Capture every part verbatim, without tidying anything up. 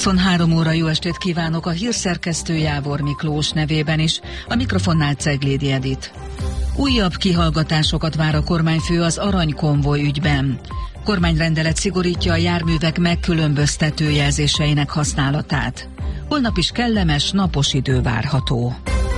huszonhárom óra, jó estét kívánok, a hírszerkesztő Jávor Miklós nevében is, a mikrofonnál Ceglédi Edit. Újabb kihallgatásokat vár a kormányfő az aranykonvoj ügyben. Kormányrendelet szigorítja a járművek megkülönböztető jelzéseinek használatát. Holnap is kellemes, napos idő várható.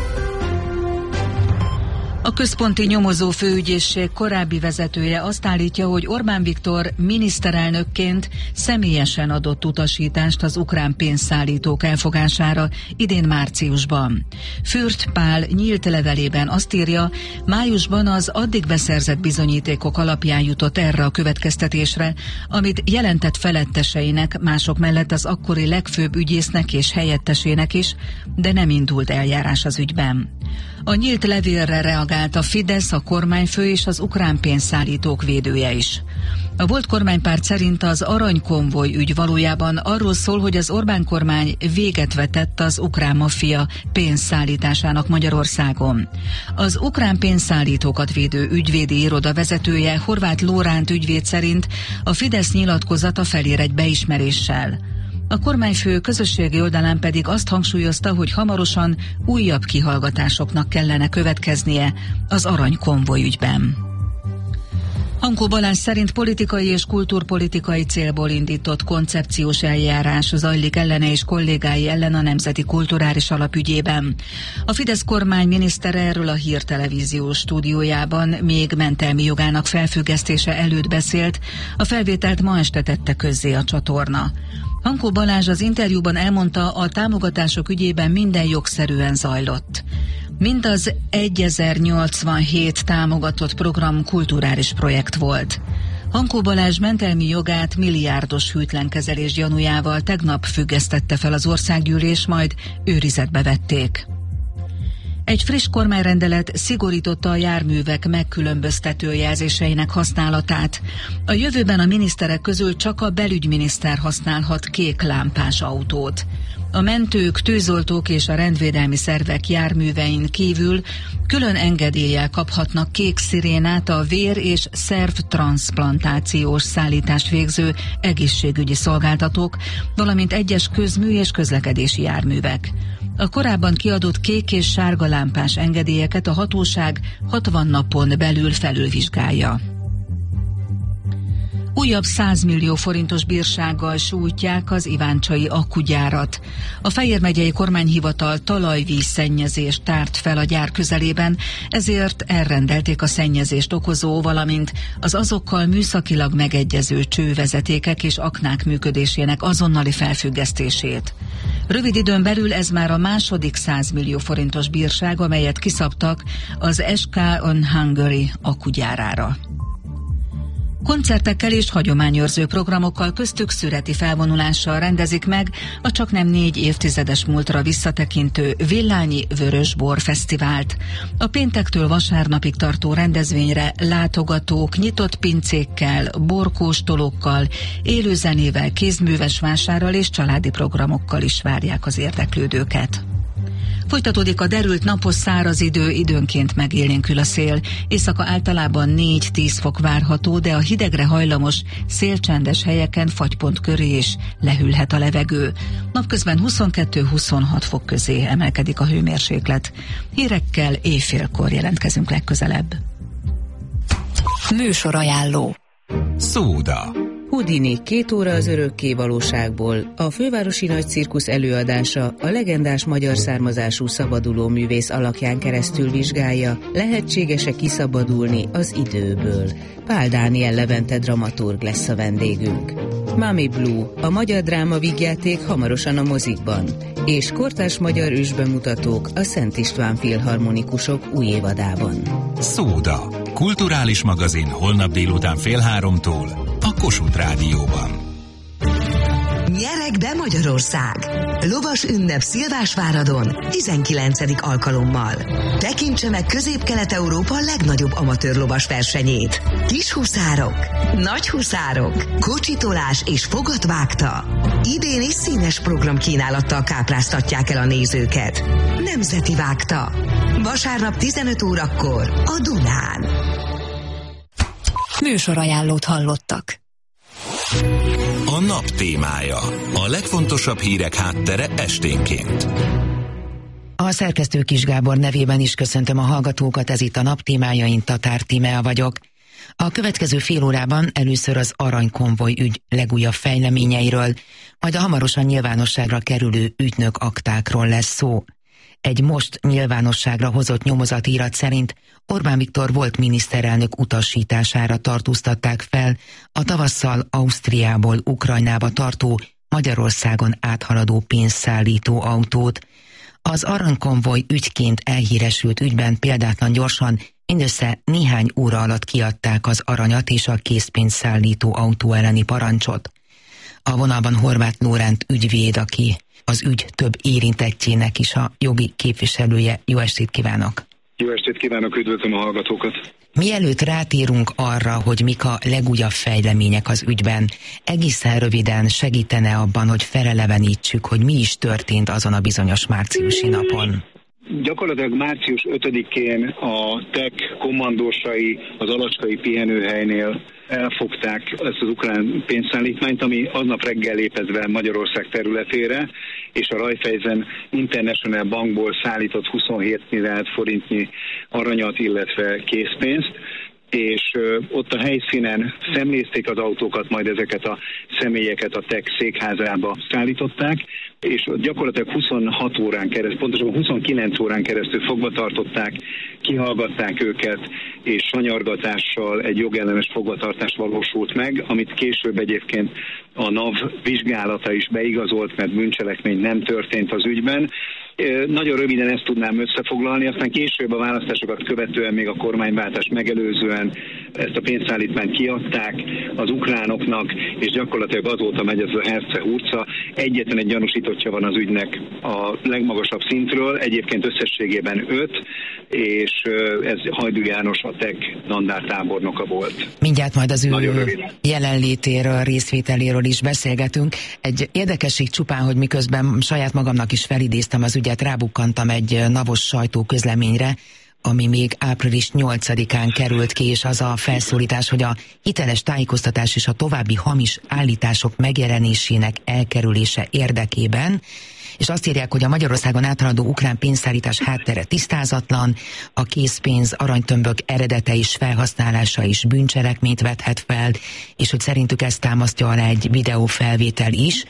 A központi nyomozó főügyészség korábbi vezetője azt állítja, hogy Orbán Viktor miniszterelnökként személyesen adott utasítást az ukrán pénzszállítók elfogására idén márciusban. Fürt Pál nyílt levelében azt írja, májusban az addig beszerzett bizonyítékok alapján jutott erre a következtetésre, amit jelentett feletteseinek, mások mellett az akkori legfőbb ügyésznek és helyettesének is, de nem indult eljárás az ügyben. A nyílt levélre reagált a Fidesz, a kormányfő és az ukrán pénzszállítók védője is. A volt kormánypárt szerint az aranykonvoj ügy valójában arról szól, hogy az Orbán kormány véget vetett az ukrán maffia pénzszállításának Magyarországon. Az ukrán pénzszállítókat védő ügyvédi iroda vezetője, Horváth Lóránt ügyvéd szerint a Fidesz nyilatkozata felér egy beismeréssel. A kormányfő közösségi oldalán pedig azt hangsúlyozta, hogy hamarosan újabb kihallgatásoknak kellene következnie az aranykonvoj ügyben. Hankó Balázs szerint politikai és kultúrpolitikai célból indított koncepciós eljárás zajlik ellene és kollégái ellen a Nemzeti Kulturális Alap ügyében. A Fidesz kormány minisztere erről a Hír Televízió stúdiójában még mentelmi jogának felfüggesztése előtt beszélt, a felvételt ma este tette közzé a csatorna. Hankó Balázs az interjúban elmondta, a támogatások ügyében minden jogszerűen zajlott. Mindaz egyezer-nyolcvanhét támogatott program kulturális projekt volt. Hankó Balázs mentelmi jogát milliárdos hűtlenkezelés gyanújával tegnap függesztette fel az országgyűlés, majd őrizetbe vették. Egy friss kormányrendelet szigorította a járművek megkülönböztető jelzéseinek használatát. A jövőben a miniszterek közül csak a belügyminiszter használhat kék lámpás autót. A mentők, tűzoltók és a rendvédelmi szervek járművein kívül külön engedéllyel kaphatnak kék szirénát a vér- és szervtranszplantációs szállítást végző egészségügyi szolgáltatók, valamint egyes közmű- és közlekedési járművek. A korábban kiadott kék és sárga lámpás engedélyeket a hatóság hatvan napon belül felülvizsgálja. Újabb száz millió forintos bírsággal sújtják az iváncsai akkugyárat. A Fejér megyei kormányhivatal talajvízszennyezést tárt fel a gyár közelében, ezért elrendelték a szennyezést okozó, valamint az azokkal műszakilag megegyező csővezetékek és aknák működésének azonnali felfüggesztését. Rövid időn belül ez már a második száz millió forintos bírság, amelyet kiszabtak az es ká on Hungary akkugyárára. Koncertekkel és hagyományőrző programokkal, köztük szüreti felvonulással rendezik meg a csaknem négy évtizedes múltra visszatekintő Villányi Vörösbor Fesztivált. A péntektől vasárnapig tartó rendezvényre látogatók nyitott pincékkel, borkóstolókkal, élőzenével, kézműves vásárral és családi programokkal is várják az érdeklődőket. Folytatódik a derült napos száraz idő, időnként megélénkül a szél. Éjszaka általában négy-tíz fok várható, de a hidegre hajlamos, szélcsendes helyeken fagypont köré is lehűlhet a levegő. Napközben huszonkettő-huszonhat fok közé emelkedik a hőmérséklet. Hírekkel éjfélkor jelentkezünk legközelebb. Műsor ajánló. Szóda. Houdini, két óra az örökké valóságból, a fővárosi nagy cirkusz előadása a legendás magyar származású szabaduló művész alakján keresztül vizsgálja, lehetséges-e kiszabadulni az időből. Pál Dániel Levente dramaturg lesz a vendégünk. Mami Blue, a magyar dráma vígjáték hamarosan a mozikban, és kortárs magyar ősbemutatók a Szent István Filharmonikusok új évadában. Szóda. Kulturális magazin holnap délután fél háromtól a Kossuth Rádióban. Nyereg be Magyarország! Lovas ünnep Szilvásváradon tizenkilencedik alkalommal. Tekintse meg Közép-Kelet-Európa legnagyobb amatőr lovas versenyét. Kis huszárok, nagy huszárok, kocsitolás és fogatvágta. Idén is színes programkínálattal kápráztatják el a nézőket. Nemzeti vágta. Vasárnap tizenöt órakor a Dunán. Műsorajánlót hallottak. A nap témája. A legfontosabb hírek háttere esténként. A szerkesztő Kis Gábor nevében is köszöntöm a hallgatókat, ez itt a nap témája, én Tatár Tímea vagyok. A következő fél órában először az aranykonvoj ügy legújabb fejleményeiről, majd a hamarosan nyilvánosságra kerülő ügynök aktákról lesz szó. Egy most nyilvánosságra hozott nyomozatírat szerint Orbán Viktor volt miniszterelnök utasítására tartóztatták fel a tavasszal Ausztriából Ukrajnába tartó, Magyarországon áthaladó pénzszállító autót. Az aranykonvoj ügyként elhíresült ügyben példátlan gyorsan mindössze néhány óra alatt kiadták az aranyat és a készpénzszállító autó elleni parancsot. A vonalban Horváth Lóránt ügyvéd, aki az ügy több érintettjének is a jogi képviselője. Jó estét kívánok! Jó estét kívánok, üdvözlöm a hallgatókat! Mielőtt rátérünk arra, hogy mik a legújabb fejlemények az ügyben, egészen röviden segítene abban, hogy felelevenítsük, hogy mi is történt azon a bizonyos márciusi napon. Gyakorlatilag március ötödikén a TEK kommandósai az alacskai pihenőhelynél elfogták ezt az ukrán pénzszállítmányt, ami aznap reggel lépett be Magyarország területére, és a Raiffeisen International Bankból szállított huszonhét milliárd forintnyi aranyat, illetve készpénzt, és ott a helyszínen szemlézték az autókat, majd ezeket a személyeket a TEK székházába szállították, és gyakorlatilag huszonhat órán keresztül, pontosabban huszonkilenc órán keresztül fogva tartották, kihallgatták őket, és sanyargatással egy jogellenes fogvatartás valósult meg, amit később egyébként a NAV vizsgálata is beigazolt, mert bűncselekmény nem történt az ügyben. Nagyon röviden ezt tudnám összefoglalni, aztán később a választásokat követően, még a kormányváltást megelőzően ezt a pénzszállítmányt kiadták az ukránoknak, és gyakorlatilag azóta megy ez a herce-hurca. Egyetlen egy gyanúsítottja van az ügynek a legmagasabb szintről, egyébként összességében öt, és ez Hajdú János, a TEK dandártábornoka volt. Mindjárt majd az ő jelenlétéről, részvételéről is beszélgetünk. Egy érdekesség csupán, hogy miközben saját magamnak is felidéztem az ügyet, rábukkantam egy navos sajtóközleményre, ami még április nyolcadikán került ki, és az a felszólítás, hogy a hiteles tájékoztatás és a további hamis állítások megjelenésének elkerülése érdekében, és azt írják, hogy a Magyarországon áthaladó ukrán pénzszállítás háttere tisztázatlan, a készpénz aranytömbök eredete és felhasználása is bűncselekményt vethet fel, és hogy szerintük ezt támasztja alá egy videófelvétel is.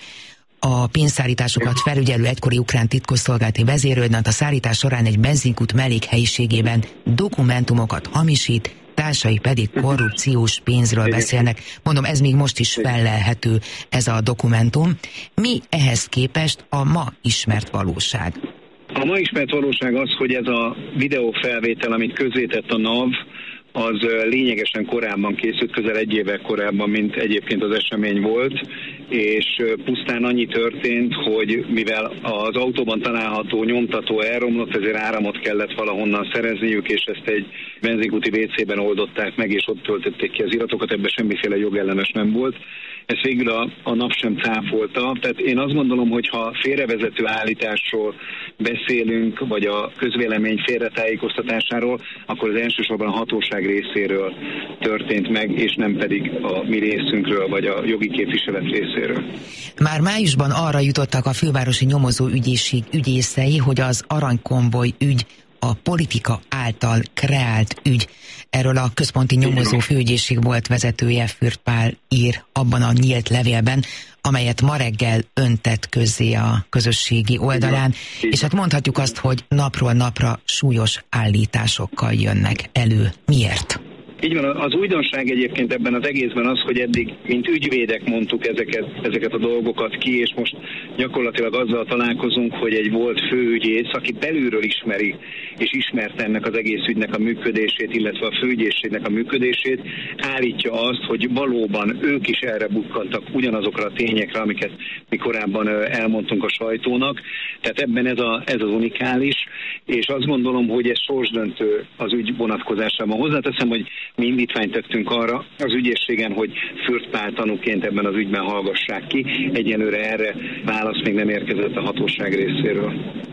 A pénzszállításokat felügyelő egykori ukrán titkosszolgálati vezérőrnagy a szállítás során egy benzinkút mellékhelyiségében dokumentumokat hamisít, társai pedig korrupciós pénzről beszélnek. Mondom, ez még most is fellelhető, ez a dokumentum. Mi ehhez képest a ma ismert valóság? A ma ismert valóság az, hogy ez a videófelvétel, amit közzétett a NAV, az lényegesen korábban készült, közel egy évvel korábban, mint egyébként az esemény volt, és pusztán annyi történt, hogy mivel az autóban található nyomtató elromlott, ezért áramot kellett valahonnan szerezniük, és ezt egy benzinkúti vécében oldották meg, és ott töltötték ki az iratokat, ebben semmiféle jogellenes nem volt. Ezt végül a, a nap sem cáfolta. Tehát én azt gondolom, hogy ha félrevezető állításról beszélünk, vagy a közvélemény félretájékoztatásáról, akkor az elsősorban a hatóság részéről történt meg, és nem pedig a mi részünkről, vagy a jogi képviselet részéről. Már májusban arra jutottak a fővárosi nyomozó ügyészség ügyészei, hogy az aranykonvoj ügy a politika által kreált ügy. Erről a központi nyomozó főügyészség volt vezetője, Fürth Pál ír abban a nyílt levélben, amelyet ma reggel öntett közzé a közösségi oldalán, és hát mondhatjuk azt, hogy napról napra súlyos állításokkal jönnek elő. Miért? Így van, az újdonság egyébként ebben az egészben az, hogy eddig, mint ügyvédek mondtuk ezeket, ezeket a dolgokat ki, és most gyakorlatilag azzal találkozunk, hogy egy volt főügyész, aki belülről ismeri, és ismerte ennek az egész ügynek a működését, illetve a főügyészségnek a működését, állítja azt, hogy valóban ők is erre bukkantak ugyanazokra a tényekre, amiket mi korábban elmondtunk a sajtónak. Tehát ebben ez, a, ez az unikális, és azt gondolom, hogy ez sorsdöntő az ügy vonatkozásában. Hozzáteszem, hogy mi indítványt tettünk arra az ügyészségen, hogy Fürth Pál tanúként ebben az ügyben hallgassák ki. Egyelőre erre válasz még nem érkezett a hatóság részéről.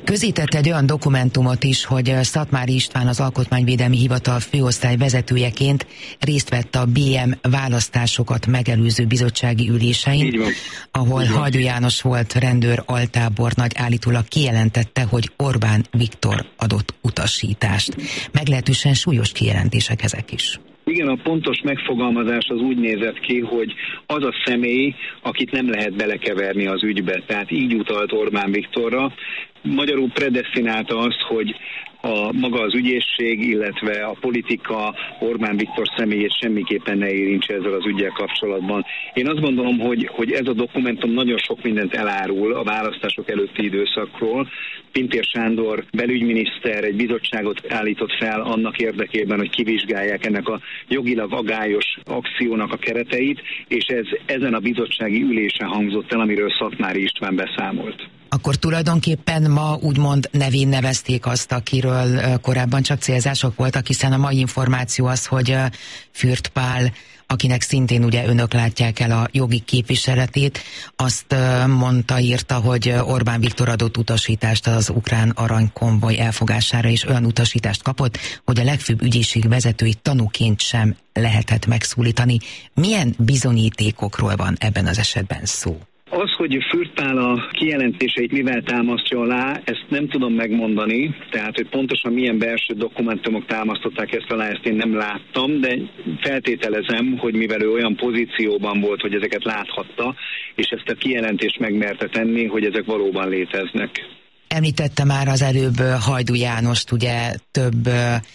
Közített egy olyan dokumentumot is, hogy Szatmári István az Alkotmányvédelmi Hivatal főosztály vezetőjeként részt vett a bé em választásokat megelőző bizottsági ülésein, ahol Hajdú János volt rendőr altábornagy, állítólag kijelentette, hogy Orbán Viktor adott utasítást. Meglehetősen súlyos kijelentések ezek is. Igen, a pontos megfogalmazás az úgy nézett ki, hogy az a személy, akit nem lehet belekeverni az ügybe. Tehát így utalt Orbán Viktorra. Magyarul predesztinálta azt, hogy a maga az ügyészség, illetve a politika Orbán Viktor személyét semmiképpen ne érintse ezzel az üggyel kapcsolatban. Én azt gondolom, hogy, hogy ez a dokumentum nagyon sok mindent elárul a választások előtti időszakról. Pintér Sándor belügyminiszter egy bizottságot állított fel annak érdekében, hogy kivizsgálják ennek a jogilag agályos akciónak a kereteit, és ez ezen a bizottsági ülésen hangzott el, amiről Szatmári István beszámolt. Akkor tulajdonképpen ma úgymond nevén nevezték azt, akiről korábban csak célzások voltak, hiszen a mai információ az, hogy Fürth Pál, akinek szintén ugye önök látják el a jogi képviseletét, azt mondta, írta, hogy Orbán Viktor adott utasítást az ukrán aranykonvoj elfogására, és olyan utasítást kapott, hogy a legfőbb ügyészség vezetőit tanúként sem lehetett megszólítani. Milyen bizonyítékokról van ebben az esetben szó? Az, hogy Fürth Pál a kijelentéseit mivel támasztja alá, ezt nem tudom megmondani, tehát hogy pontosan milyen belső dokumentumok támasztották ezt alá, ezt én nem láttam, de feltételezem, hogy mivel ő olyan pozícióban volt, hogy ezeket láthatta, és ezt a kijelentést megmerte tenni, hogy ezek valóban léteznek. Említette már az előbb Hajdú Jánost, ugye több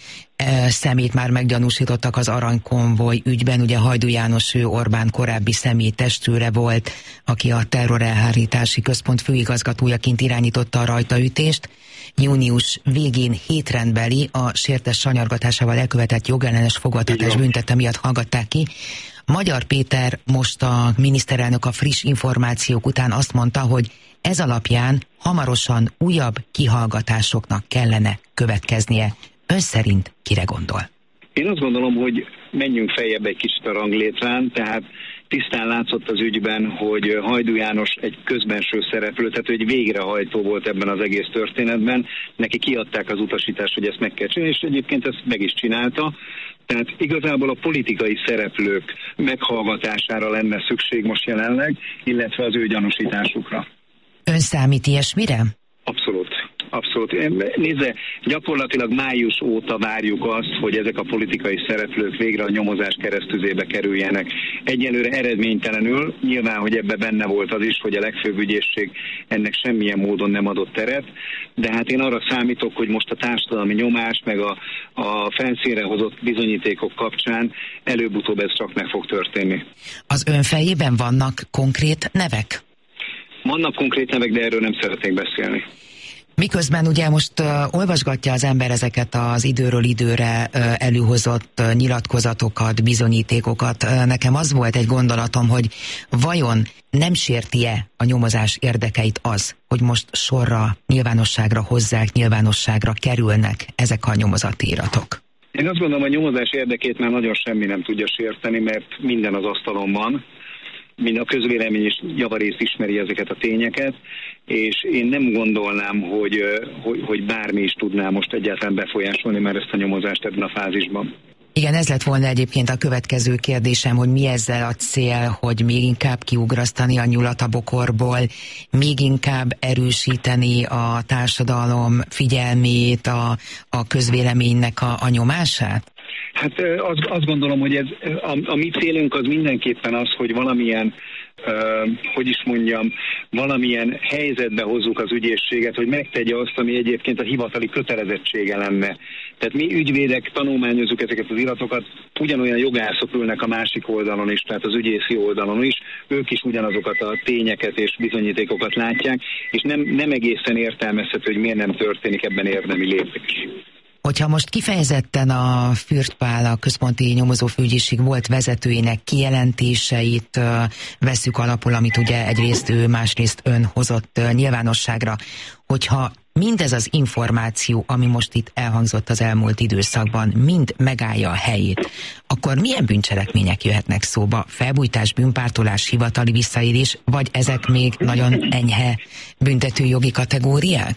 szemét már meggyanúsítottak az aranykonvoj ügyben. Ugye Hajdú János, ő Orbán korábbi személytestőre volt, aki a terrorelhárítási központ főigazgatójaként irányította a rajtaütést. Június végén hétrendbeli a sértes sanyargatásával elkövetett jogellenes fogvatartás büntette miatt hallgatták ki. Magyar Péter most a miniszterelnök a friss információk után azt mondta, hogy ez alapján hamarosan újabb kihallgatásoknak kellene következnie. Ön szerint kire gondol? Én azt gondolom, hogy menjünk feljebb egy kicsit a ranglétrán, tehát tisztán látszott az ügyben, hogy Hajdú János egy közbenső szereplő, tehát egy végrehajtó volt ebben az egész történetben. Neki kiadták az utasítást, hogy ezt meg kell csinálni, és egyébként ezt meg is csinálta. Tehát igazából a politikai szereplők meghallgatására lenne szükség most jelenleg, illetve az ő gyanúsításukra. Ön számít ilyesmire? Abszolút. Abszolút. Nézze, gyakorlatilag május óta várjuk azt, hogy ezek a politikai szereplők végre a nyomozás keresztüzébe kerüljenek. Egyelőre eredménytelenül, nyilván, hogy ebbe benne volt az is, hogy a legfőbb ügyészség ennek semmilyen módon nem adott teret, de hát én arra számítok, hogy most a társadalmi nyomás, meg a, a felszínre hozott bizonyítékok kapcsán előbb-utóbb ez csak meg fog történni. Az ön fejében vannak konkrét nevek? Vannak konkrét nevek, de erről nem szeretnék beszélni. Miközben ugye most uh, olvasgatja az ember ezeket az időről időre uh, előhozott uh, nyilatkozatokat, bizonyítékokat, uh, nekem az volt egy gondolatom, hogy vajon nem sérti-e a nyomozás érdekeit az, hogy most sorra, nyilvánosságra hozzák, nyilvánosságra kerülnek ezek a nyomozati iratok? Én azt gondolom, a nyomozás érdekét már nagyon semmi nem tudja sérteni, mert minden az asztalon van. Mind a közvélemény is javarészt ismeri ezeket a tényeket, és én nem gondolnám, hogy, hogy, hogy bármi is tudná most egyáltalán befolyásolni már ezt a nyomozást ebben a fázisban. Igen, ez lett volna egyébként a következő kérdésem, hogy mi ezzel a cél, hogy még inkább kiugrasztani a nyulat a bokorból, még inkább erősíteni a társadalom figyelmét, a, a közvéleménynek a, a nyomását? Hát azt, azt gondolom, hogy ez, a, a mi célunk az mindenképpen az, hogy valamilyen, uh, hogy is mondjam, valamilyen helyzetbe hozzuk az ügyészséget, hogy megtegye azt, ami egyébként a hivatali kötelezettsége lenne. Tehát mi ügyvédek tanulmányozzuk ezeket az iratokat, ugyanolyan jogászok ülnek a másik oldalon is, tehát az ügyészi oldalon is, ők is ugyanazokat a tényeket és bizonyítékokat látják, és nem, nem egészen értelmezhető, hogy miért nem történik ebben érdemi lépés. Hogyha most kifejezetten a Fürth Pál, a központi nyomozófőügyészség volt vezetőjének kijelentéseit uh, vesszük alapul, amit ugye egyrészt ő, másrészt ön hozott uh, nyilvánosságra, hogyha mindez az információ, ami most itt elhangzott az elmúlt időszakban, mind megállja a helyét, akkor milyen bűncselekmények jöhetnek szóba? Felbujtás, bűnpártolás, hivatali visszaélés, vagy ezek még nagyon enyhe büntetőjogi kategóriák?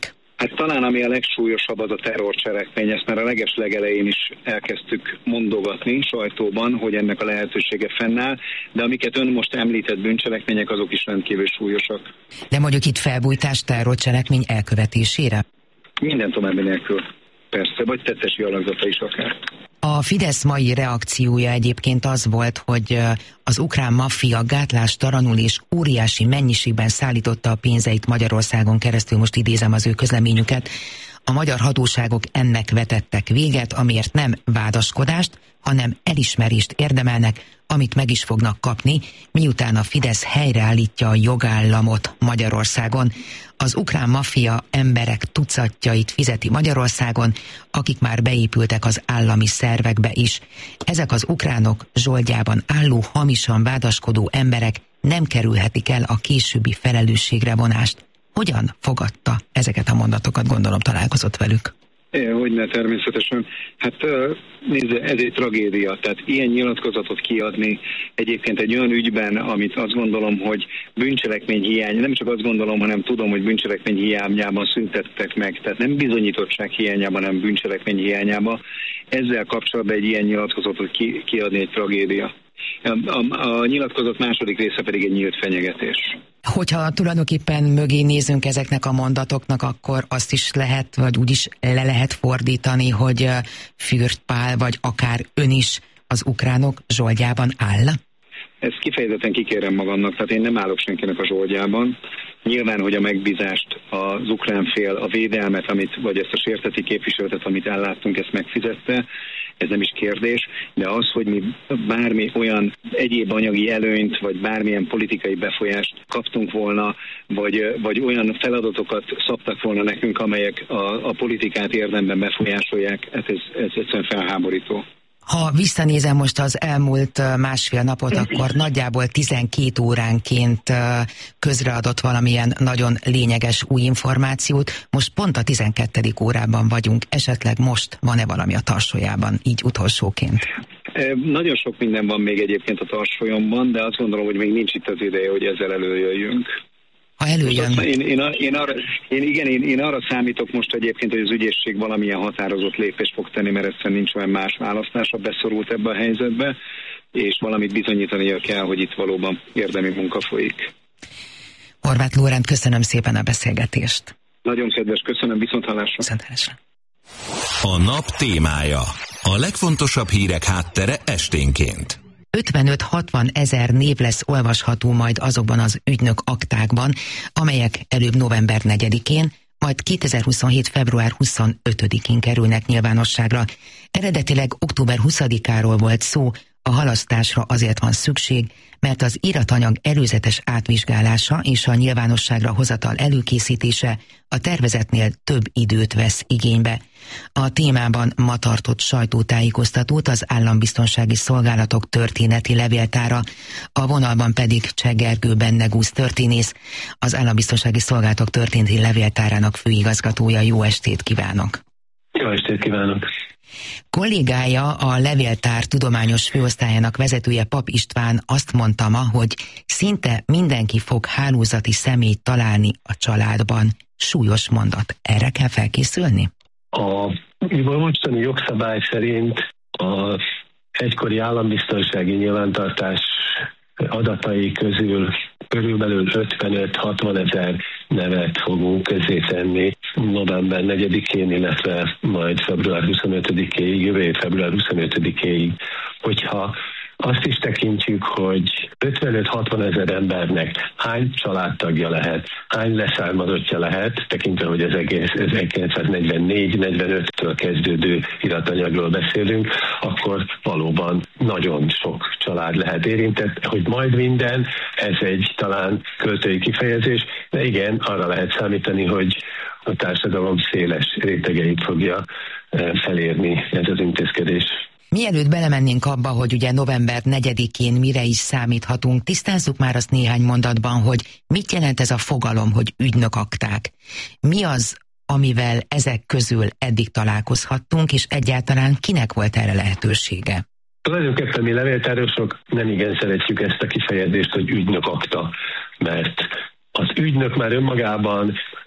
Hát talán ami a legsúlyosabb, az a terrorcselekmény, ezt már a legeslegelején is elkezdtük mondogatni sajtóban, hogy ennek a lehetősége fennáll, de amiket ön most említett bűncselekmények, azok is rendkívül súlyosak. De mondjuk itt felbújtás terrorcselekmény elkövetésére? Minden további nélkül, persze, vagy tettesi alakzata is akár. A Fidesz mai reakciója egyébként az volt, hogy az ukrán maffia gátlástalanul és óriási mennyiségben szállította a pénzeit Magyarországon keresztül, most idézem az ő közleményüket. A magyar hatóságok ennek vetettek véget, amiért nem vádaskodást, hanem elismerést érdemelnek, amit meg is fognak kapni, miután a Fidesz helyreállítja a jogállamot Magyarországon. Az ukrán maffia emberek tucatjait fizeti Magyarországon, akik már beépültek az állami szervekbe is. Ezek az ukránok zsoldjában álló, hamisan vádaskodó emberek nem kerülhetik el a későbbi felelősségre vonást. Hogyan fogadta ezeket a mondatokat, gondolom találkozott velük? Hogyne, természetesen. Hát nézze, ez egy tragédia. Tehát ilyen nyilatkozatot kiadni egyébként egy olyan ügyben, amit azt gondolom, hogy bűncselekmény hiány, nem csak azt gondolom, hanem tudom, hogy bűncselekmény hiányában szüntettek meg. Tehát nem bizonyítottság hiányában, hanem bűncselekmény hiányában. Ezzel kapcsolatban egy ilyen nyilatkozatot ki, kiadni egy tragédia. A, a, a nyilatkozat második része pedig egy nyílt fenyegetés. Hogyha tulajdonképpen mögé nézünk ezeknek a mondatoknak, akkor azt is lehet, vagy úgy is le lehet fordítani, hogy Fürst Pál, vagy akár ön is az ukránok zsoldjában áll? Ezt kifejezetten kikérem magamnak, tehát én nem állok senkinek a zsoldjában. Nyilván, hogy a megbízást, az ukrán fél, a védelmet, amit, vagy ezt a sérteti képviseletet, amit elláttunk, ezt megfizette, ez nem is kérdés, de az, hogy mi bármi olyan egyéb anyagi előnyt, vagy bármilyen politikai befolyást kaptunk volna, vagy, vagy olyan feladatokat szabtak volna nekünk, amelyek a, a politikát érdemben befolyásolják, hát ez, ez egyszerűen felháborító. Ha visszanézem most az elmúlt másfél napot, akkor nagyjából tizenkét óránként közreadott valamilyen nagyon lényeges új információt. Most pont a tizenkettedik órában vagyunk. Esetleg most van-e valami a tarsójában, így utolsóként? Nagyon sok minden van még egyébként a tarsolyomban, de azt gondolom, hogy még nincs itt az ideje, hogy ezzel előjöjjünk. Ha előjön... Én, én, én, arra, én, igen, én, én arra számítok most egyébként, hogy az ügyészség valamilyen határozott lépést fog tenni, mert egyszerűen nincs olyan más választása, beszorult ebbe a helyzetbe, és valamit bizonyítania kell, hogy itt valóban érdemi munka folyik. Horváth Lórend, köszönöm szépen a beszélgetést. Nagyon kedves, köszönöm, viszonthallásra. Viszonthallásra. A nap témája. A legfontosabb hírek háttere esténként. ötvenöt-hatvan ezer név lesz olvasható majd azokban az ügynök aktákban, amelyek előbb november negyedikén, majd kétezer-huszonhét február huszonötödikén kerülnek nyilvánosságra. Eredetileg október huszadikáról volt szó, a halasztásra azért van szükség, mert az iratanyag előzetes átvizsgálása és a nyilvánosságra hozatal előkészítése a tervezetnél több időt vesz igénybe. A témában ma tartott sajtótájékoztatót az Állambiztonsági Szolgálatok történeti levéltára, a vonalban pedig Cseh Gergő Bennegúz történész, az Állambiztonsági Szolgálatok történeti levéltárának főigazgatója. Jó estét kívánok! Jó estét kívánok! Kollégája, a levéltár tudományos főosztályának vezetője, Pap István azt mondta ma, hogy szinte mindenki fog hálózati személyt találni a családban. Súlyos mondat. Erre kell felkészülni? A mostani jogszabály szerint az egykori állambiztonsági nyilvántartás adatai közül körülbelül ötvenöt-hatvan ezer nevet fogunk közzétenni november negyedikén, illetve majd február huszonötödikéig, jövő év február huszonötödikéig. Hogyha azt is tekintjük, hogy ötvenöt-hatvan ezer embernek hány családtagja lehet, hány leszármazottja lehet, tekintve, hogy az egész ezerkilencszáznegyvennégy-negyvenöttől kezdődő iratanyagról beszélünk, akkor valóban nagyon sok család lehet érintett, hogy majd minden, ez egy talán költői kifejezés, de igen, arra lehet számítani, hogy a társadalom széles rétegeit fogja felérni ez az intézkedés. Mielőtt belemennénk abba, hogy ugye november negyedikén mire is számíthatunk, tisztázzuk már azt néhány mondatban, hogy mit jelent ez a fogalom, hogy ügynökakták. Mi az, amivel ezek közül eddig találkozhattunk, és egyáltalán kinek volt erre lehetősége? Tulajdonképpen mi levéltárosok nem igen szeretjük ezt a kifejezést, hogy ügynökakta, mert az ügynök már önmagában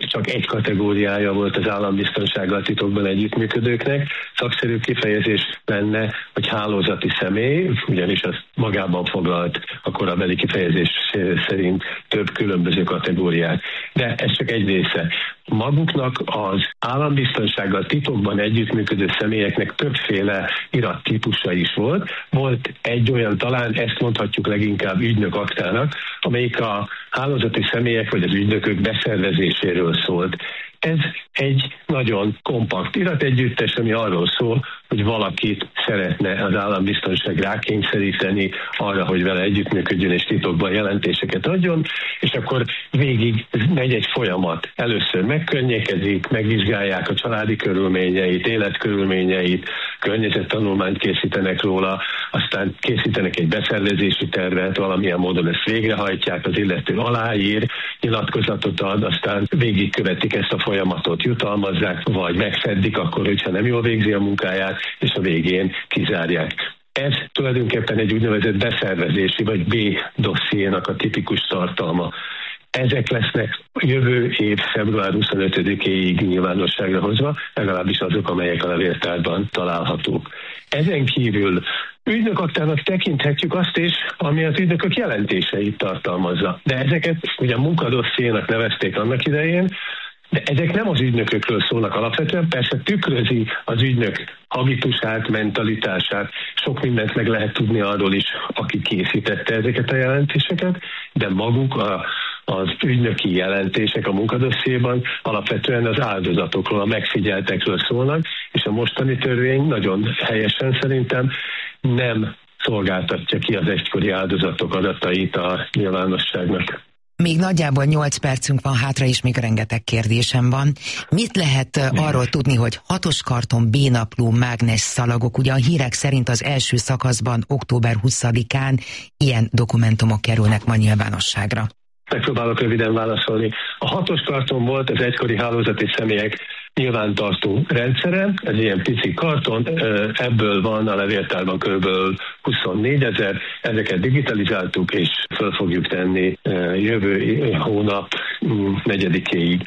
csak egy kategóriája volt az állambiztonsággal titokban együttműködőknek. Szakszerű kifejezés lenne, hogy hálózati személy, ugyanis az magában foglalt a korabeli kifejezés szerint több különböző kategóriát. De ez csak egy része. Maguknak az állambiztonsággal titokban együttműködő személyeknek többféle irattípusa is volt. Volt egy olyan, talán ezt mondhatjuk leginkább ügynök aktának, amelyik a hálózati személyek vagy az ügynökök beszervezéséről szólt. Ez egy nagyon kompakt irategyüttes, ami arról szól, hogy valakit szeretne az állambiztonság rákényszeríteni arra, hogy vele együttműködjön és titokban jelentéseket adjon, és akkor végig megy egy folyamat. Először megkörnyékezik, megvizsgálják a családi körülményeit, életkörülményeit, környezettanulmányt készítenek róla, aztán készítenek egy beszervezési tervet, valamilyen módon ezt végrehajtják, az illető aláír, nyilatkozatot ad, aztán végigkövetik ezt a folyamatot, jutalmazzák, vagy megfeddik akkor, hogyha nem jól végzi a munkáját, és a végén kizárják. Ez tulajdonképpen egy úgynevezett beszervezési vagy B-dossziénak a tipikus tartalma. Ezek lesznek jövő év február huszonötödikéig nyilvánosságra hozva, legalábbis azok, amelyek a levéltárban találhatók. Ezen kívül ügynökaktának tekinthetjük azt is, ami az ügynökök jelentéseit tartalmazza. De ezeket ugye munkadossziénak nevezték annak idején, de ezek nem az ügynökökről szólnak alapvetően, persze tükrözi az ügynök habitusát, mentalitását, sok mindent meg lehet tudni arról is, aki készítette ezeket a jelentéseket, de maguk a, az ügynöki jelentések a munkadossziéban alapvetően az áldozatokról, a megfigyeltekről szólnak, és a mostani törvény nagyon helyesen szerintem nem szolgáltatja ki az egykori áldozatok adatait a nyilvánosságnak. Még nagyjából nyolc percünk van hátra, és még rengeteg kérdésem van. Mit lehet arról tudni, hogy hatos karton B-napló mágnes szalagok, ugye a hírek szerint az első szakaszban október huszadikán ilyen dokumentumok kerülnek ma nyilvánosságra? Megpróbálok röviden válaszolni. A hatos karton volt az egykori hálózati személyek nyilvántartó rendszere, egy ilyen pici karton, ebből van a levéltárban kb. huszonnégyezer, ezeket digitalizáltuk, és föl fogjuk tenni jövő hónap negyedikéig.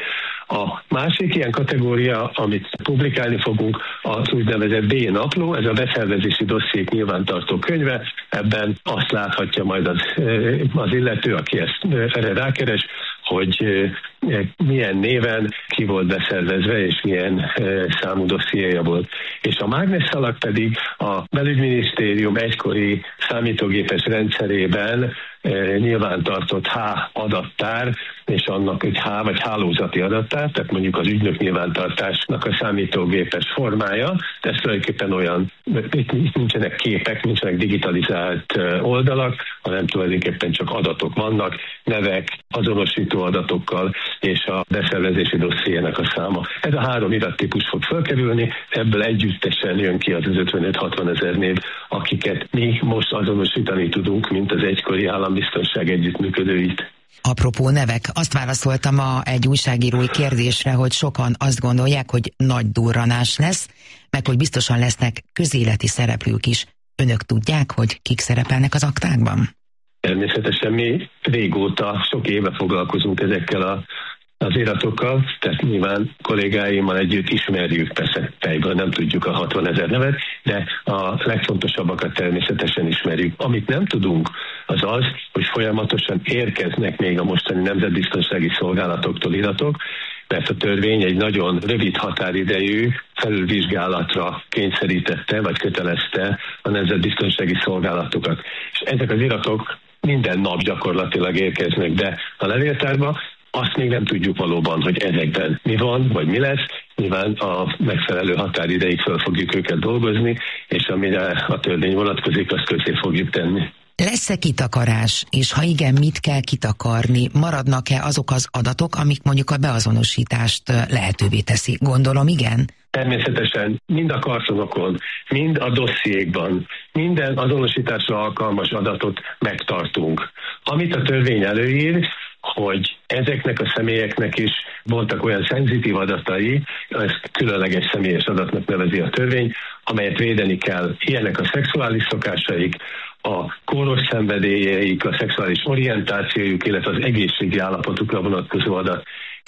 A másik ilyen kategória, amit publikálni fogunk, az úgynevezett B-napló, ez a beszervezési dossziék nyilvántartó könyve, ebben azt láthatja majd az, az illető, aki ezt erre rákeres, hogy milyen néven ki volt beszervezve, és milyen számú dossziéja volt. És a mágnesszalag pedig a belügyminisztérium egykori számítógépes rendszerében nyilvántartott H adattár, és annak egy H vagy hálózati adattár, tehát mondjuk az ügynök nyilvántartásnak a számítógépes formája, ez tulajdonképpen olyan, itt nincsenek képek, nincsenek digitalizált oldalak, hanem tulajdonképpen csak adatok vannak, nevek, azonosító adatokkal, és a beszervezési dossziének a száma. Ez a három irattípus fog felkerülni, ebből együttesen jön ki az ötvenöt-hatvan ezer név, akiket mi most azonosítani tudunk, mint az egykori állambiztonság együttműködőit. Apropó nevek, azt válaszoltam a egy újságírói kérdésre, hogy sokan azt gondolják, hogy nagy durranás lesz, meg hogy biztosan lesznek közéleti szereplők is. Önök tudják, hogy kik szerepelnek az aktákban? Természetesen mi régóta, sok éve foglalkozunk ezekkel a, az iratokkal, tehát nyilván kollégáimmal együtt ismerjük, persze fejből nem tudjuk a hatvan ezer nevet, de a legfontosabbakat természetesen ismerjük. Amit nem tudunk, az az, hogy folyamatosan érkeznek még a mostani nemzetbiztonsági szolgálatoktól iratok, mert a törvény egy nagyon rövid határidejű felülvizsgálatra kényszerítette, vagy kötelezte a nemzetbiztonsági szolgálatokat. És ezek az iratok minden nap gyakorlatilag érkeznek be a levéltárba, azt még nem tudjuk valóban, hogy ezekben mi van, vagy mi lesz. Nyilván a megfelelő határideig fel fogjuk őket dolgozni, és amire a törvény vonatkozik, azt közé fogjuk tenni. Lesz-e kitakarás, és ha igen, mit kell kitakarni? Maradnak-e azok az adatok, amik mondjuk a beazonosítást lehetővé teszi? Gondolom, igen? Természetesen mind a kartonokon, mind a dossziékban, minden azonosításra alkalmas adatot megtartunk. Amit a törvény előír, hogy ezeknek a személyeknek is voltak olyan szenzitív adatai, ezt különleges személyes adatnak nevezi a törvény, amelyet védeni kell. Ilyenek a szexuális szokásaik, a kóros szenvedélyeik, a szexuális orientációjuk, illetve az egészségi állapotukra vonatkozó adat.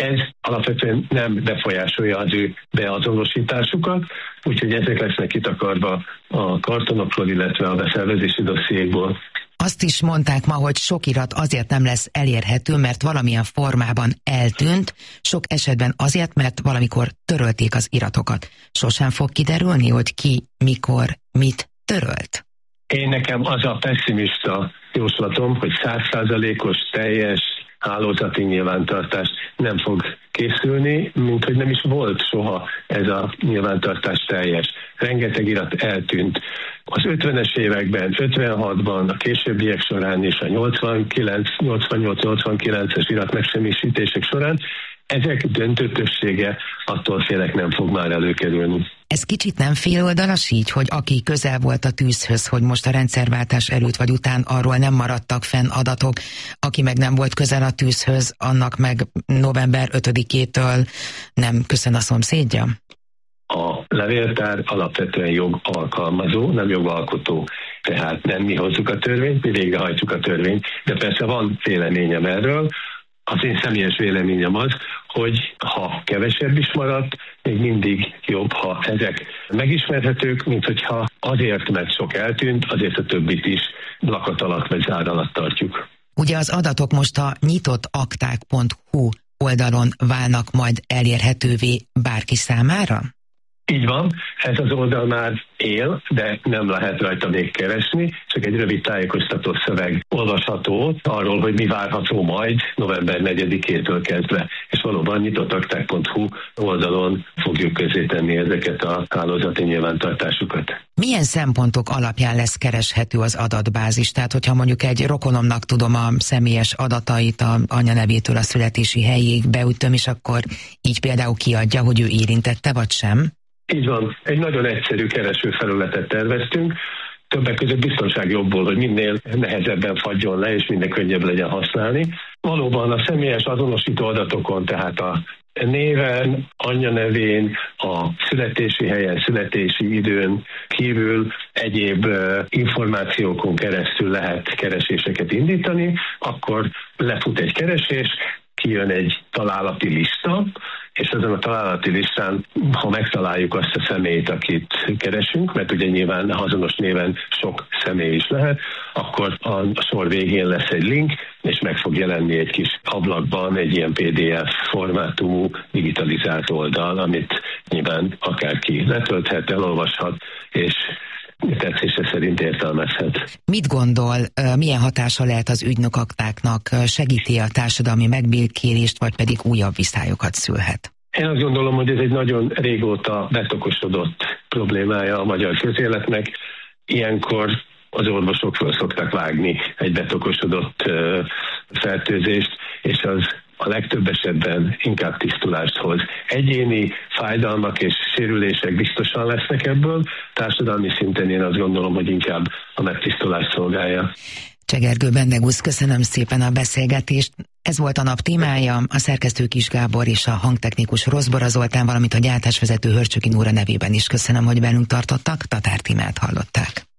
Ez alapvetően nem befolyásolja az ő beazonosításukat, úgyhogy ezek lesznek kitakarva a kartonokról, illetve a beszervezési dossziékból. Azt is mondták ma, hogy sok irat azért nem lesz elérhető, mert valamilyen formában eltűnt, sok esetben azért, mert valamikor törölték az iratokat. Sosem fog kiderülni, hogy ki, mikor, mit törölt? Én nekem az a pessimista jóslatom, hogy száz százalékos teljes hálózati nyilvántartás nem fog készülni, mint hogy nem is volt soha ez a nyilvántartás teljes. Rengeteg irat eltűnt. Az ötvenes években, ötvenhatban, a későbbiek során és a nyolcvankilenc, nyolcvannyolc nyolcvankilences irat megsemmisítések során ezek döntő többsége attól félek nem fog már előkerülni. Ez kicsit nem féloldalas így, hogy aki közel volt a tűzhöz, hogy most a rendszerváltás előtt vagy után arról nem maradtak fenn adatok, aki meg nem volt közel a tűzhöz, annak meg november ötödikétől nem köszön a szomszédja? A levéltár alapvetően jogalkalmazó, nem jogalkotó. Tehát nem mi hozzuk a törvényt, mi végrehajtjuk a törvényt, de persze van véleményem erről. Az én személyes véleményem az, hogy ha kevesebb is maradt, még mindig jobb, ha ezek megismerhetők, mint hogyha azért, mert sok eltűnt, azért a többit is lakat alatt vagy zár alatt tartjuk. Ugye az adatok most a nyitott akták pont hu oldalon válnak majd elérhetővé bárki számára? Így van, ez az oldal már él, de nem lehet rajta még keresni, csak egy rövid tájékoztató szöveg olvasható arról, hogy mi várható majd november negyedikétől kezdve, és valóban nyitottakták pont hu oldalon fogjuk közzétenni ezeket a hálózati nyilvántartásukat. Milyen szempontok alapján lesz kereshető az adatbázis? Tehát, hogyha mondjuk egy rokonomnak tudom a személyes adatait, a anyanevétől a születési helyéig beütöm, és akkor így például kiadja, hogy ő érintette, vagy sem? Így van, egy nagyon egyszerű keresőfelületet terveztünk, többek között biztonsági jogból, hogy minél nehezebben fagyjon le, és minél könnyebb legyen használni. Valóban a személyes azonosító adatokon, tehát a néven, anyanevén, a születési helyen, születési időn kívül egyéb információkon keresztül lehet kereséseket indítani, akkor lefut egy keresés, kijön egy találati lista, és ezen a találati listán, ha megtaláljuk azt a személyt, akit keresünk, mert ugye nyilván azonos néven sok személy is lehet, akkor a sor végén lesz egy link, és meg fog jelenni egy kis ablakban egy ilyen pé dé ef formátumú digitalizált oldal, amit nyilván akárki letölthet, elolvashat, és tetszése szerint értelmezhet. Mit gondol, milyen hatása lehet az ügynökaktáknak? Segíti a társadalmi megbékélést, vagy pedig újabb viszályokat szülhet? Én azt gondolom, hogy ez egy nagyon régóta betokosodott problémája a magyar közéletnek. Ilyenkor az orvosok föl szoktak vágni egy betokosodott fertőzést, és az a legtöbb esetben inkább tisztulást hoz. Egyéni fájdalmak és sérülések biztosan lesznek ebből, társadalmi szinten én azt gondolom, hogy inkább a megtisztulást szolgálja. Csegergő Bendegusz, köszönöm szépen a beszélgetést. Ez volt a nap témája, a szerkesztő Kis Gábor és a hangtechnikus Rozbora Zoltán, valamint a gyártásvezető Hörcsöki Nóra nevében is köszönöm, hogy velünk tartottak, Tatár Tímát hallották.